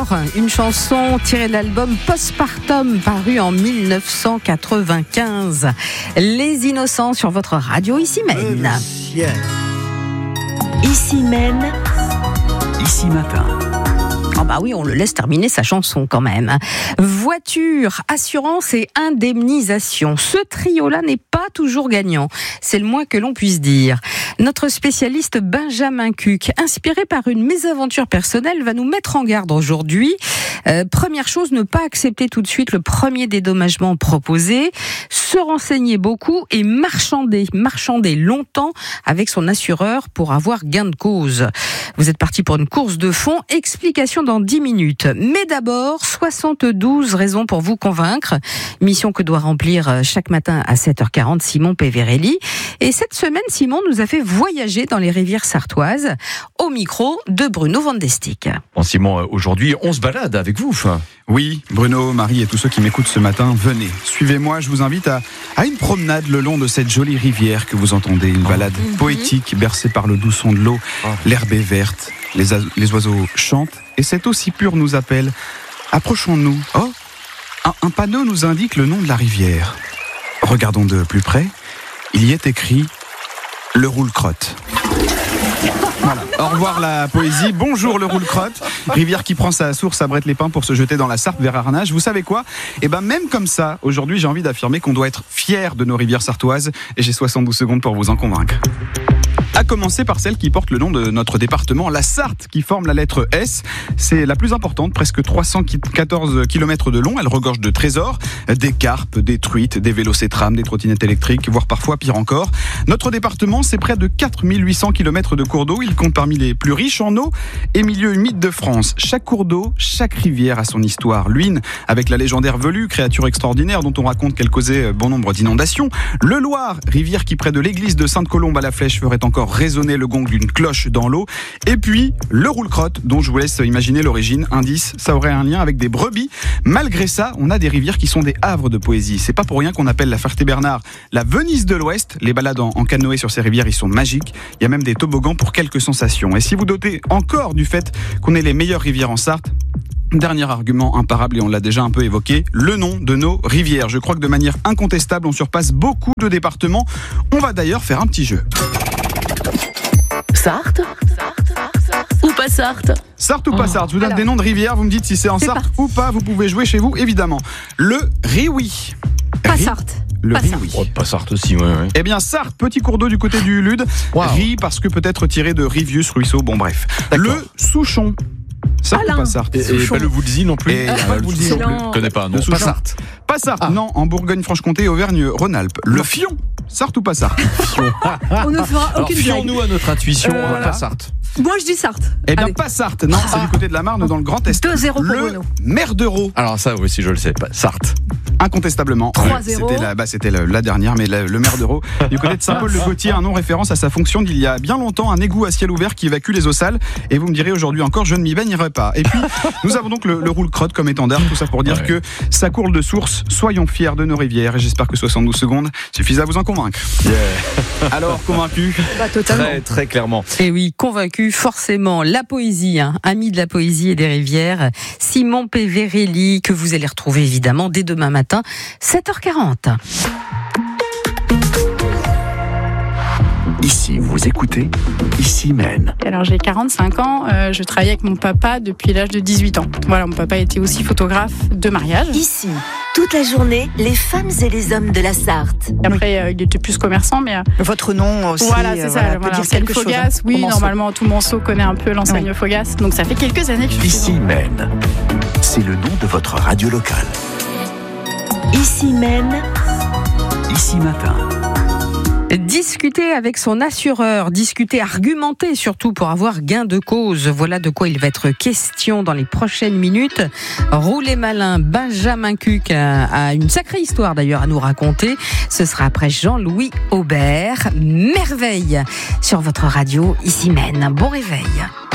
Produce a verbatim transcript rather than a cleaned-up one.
une chanson tirée de l'album Postpartum paru en dix-neuf cent quatre-vingt-quinze. Les Innocents sur votre radio Ici Maine. Ici Maine. Ici Matin. Oh bah oui, on le laisse terminer sa chanson quand même. Voiture, assurance et indemnisation. Ce trio-là n'est pas toujours gagnant. C'est le moins que l'on puisse dire. Notre spécialiste Benjamin Cuc, inspiré par une mésaventure personnelle, va nous mettre en garde aujourd'hui. Euh, première chose, ne pas accepter tout de suite le premier dédommagement proposé, se renseigner beaucoup et marchander, marchander longtemps avec son assureur pour avoir gain de cause. Vous êtes parti pour une course de fond, explication dans dix minutes. Mais d'abord, soixante-douze raisons pour vous convaincre. Mission que doit remplir chaque matin à sept heures quarante Simon Peverelli. Et cette semaine, Simon nous a fait voyager dans les rivières sartoises au micro de Bruno Van Destik. Bon Simon, aujourd'hui, on se balade avec vous. Oui, Bruno, Marie et tous ceux qui m'écoutent ce matin, venez. Suivez-moi, je vous invite à, à une promenade le long de cette jolie rivière que vous entendez. Une balade oh. poétique, bercée par le doux son de l'eau. Oh. L'herbe est verte, les, a- les oiseaux chantent et cette eau si pure nous appelle. Approchons-nous. Oh, un, un panneau nous indique le nom de la rivière. Regardons de plus près. Il y est écrit « Le Roule-Crotte ». Voilà. Au revoir la poésie, bonjour le Roule-Crotte, rivière qui prend sa source à Brette-les-Pins pour se jeter dans la Sarthe vers Arnage. Vous savez quoi ? Eh ben même comme ça, aujourd'hui j'ai envie d'affirmer qu'on doit être fier de nos rivières sartoises et j'ai soixante-douze secondes pour vous en convaincre. À commencer par celle qui porte le nom de notre département, la Sarthe, qui forme la lettre S. C'est la plus importante, presque trois cent quatorze kilomètres de long. Elle regorge de trésors, des carpes, des truites, des vélocétrames, des trottinettes électriques, voire parfois pire encore. Notre département, c'est près de quatre mille huit cents kilomètres de cours d'eau. Il compte parmi les plus riches en eau et milieux humides de France. Chaque cours d'eau, chaque rivière a son histoire. L'Huisne, avec la légendaire Velue, créature extraordinaire dont on raconte qu'elle causait bon nombre d'inondations. Le Loir, rivière qui près de l'église de Sainte-Colombe à la Flèche ferait encore résonner le gong d'une cloche dans l'eau. Et puis, le Roule-Crotte, dont je vous laisse imaginer l'origine. Indice, ça aurait un lien avec des brebis. Malgré ça, on a des rivières qui sont des havres de poésie. C'est pas pour rien qu'on appelle la Ferté-Bernard la Venise de l'Ouest. Les balades en, en canoë sur ces rivières, ils sont magiques. Il y a même des toboggans pour quelques sensations. Et si vous dotez encore du fait qu'on est les meilleures rivières en Sarthe, dernier argument imparable, et on l'a déjà un peu évoqué, le nom de nos rivières. Je crois que de manière incontestable, on surpasse beaucoup de départements. On va d'ailleurs faire un petit jeu. Sarthe ? Ou pas Sarthe ? Sarthe ou pas Oh. Sarthe, je vous donne Alors, des noms de rivières, vous me dites si c'est en c'est Sarthe parti. ou pas, vous pouvez jouer chez vous, évidemment. Le Rioui. Pas Ri- Sarthe. Le Pas Rioui. Oh, pas Sarthe aussi, ouais, ouais. Eh bien, Sarthe, petit cours d'eau du côté du Lude. Wow. Ri parce que peut-être tiré de Rivius, ruisseau, bon bref. D'accord. Le Souchon. Sarthe Alain. ou pas Sarthe Et, et pas le Voulzy non plus. Et Ah, pas le Voulzy non Souchon. plus. Je connais pas, non. Le Pas Souchon. Sarthe. Pas Sarthe, Ah. non, en Bourgogne-Franche-Comté et Auvergne-Rhône-Alpes. Le Fion. Sarthe ou pas Sarthe? On ne fera Alors aucune blague. fions-nous à notre intuition, Euh, voilà. Pas Sarthe. Moi, je dis Sarthe. Eh bien, Allez. pas Sarthe, non, c'est du côté de la Marne, dans le Grand Est. deux zéro pour Le Bruno. Merdereau, Alors ça, oui, si je le sais, pas Sarthe. incontestablement. trois zéro. C'était la, bah, c'était la, la dernière, mais la- le Merdereau. Du côté de Saint-Paul-le-Gautier, un nom référence à sa fonction d'il y a bien longtemps, un égout à ciel ouvert qui évacue les eaux sales. Et vous me direz aujourd'hui encore, je ne m'y baignerai pas. Et puis, nous avons donc le, le Roule-Crotte comme étendard, tout ça pour dire Ouais. que ça coule de source. Soyons fiers de nos rivières. Et j'espère que soixante-douze secondes suffisent à vous en convaincre. Alors, convaincu? Bah, totalement. Très, très clairement. Et oui, convaincu, forcément. La poésie, hein, ami de la poésie et des rivières, Simon Peverelli, que vous allez retrouver évidemment dès demain matin, sept heures quarante. Ici, vous écoutez Ici Maine. Alors j'ai quarante-cinq ans, euh, je travaille avec mon papa depuis l'âge de dix-huit ans. Voilà, mon papa était aussi photographe de mariage. Ici, toute la journée, les femmes et les hommes de la Sarthe. Après, euh, il était plus commerçant, mais euh, Votre nom aussi, voilà, c'est euh, ça. voilà, peut Voilà, dire enseigne quelque chose. Fogas. hein, Oui, au Manceau. normalement, tout Manceau connaît un peu l'enseigne Fogas. Donc ça fait quelques années que je suis Ici Maine. C'est le nom de votre radio locale. Ici Maine, Ici Matin. Discuter avec son assureur, discuter, argumenter surtout pour avoir gain de cause. Voilà de quoi il va être question dans les prochaines minutes. Roulez malin, Benjamin Cuc a une sacrée histoire d'ailleurs à nous raconter. Ce sera après Jean-Louis Aubert. Merveille sur votre radio Ici Maine. Bon réveil.